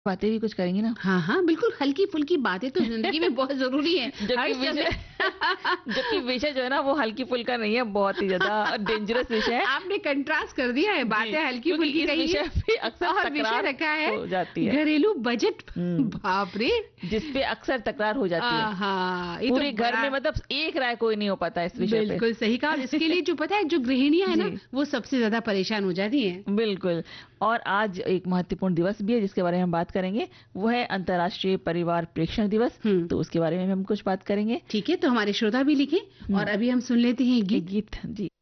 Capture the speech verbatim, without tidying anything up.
बातें भी कुछ करेंगी ना। हाँ हाँ बिल्कुल, हल्की फुल्की बातें तो जिंदगी में बहुत जरूरी है। जबकि हर विषय समय जबकि विषय जो है ना वो हल्की फुल्का नहीं है, बहुत ही ज्यादा डेंजरस विषय है। आपने कंट्रास्ट कर दिया है, जी, बातें हल्की क्योंकि फुल्की इस कही है विषय पे अक्सर और विषय तकरार रखा है हो जाती है। घरेलू बजट। हम्म, बाप रे। जिस पे अक्सर तकरार हो जाती है। हाँ ये तो पूरे घर बड़ा में मतलब एक राय कोई नहीं हो पाता इस विषय पे। बिल्कुल सही कहा। और इसके लिए जो पता है, जो गृहिणियां है जी, ना, वो सबसे ज्यादा परेशान हो जाती हैं। बिल्कुल। और आज एक महत्वपूर्ण दिवस भी है जिसके बारे में हम बात करेंगे, वो है अंतर्राष्ट्रीय परिवार प्रेक्षण दिवस। हम्म। तो उसके बारे में हम कुछ बात करेंगे। ठीक है, तो हमारे श्रोता भी लिखें और हम्म, अभी हम सुन लेते हैं एक गीत। गीत। जी।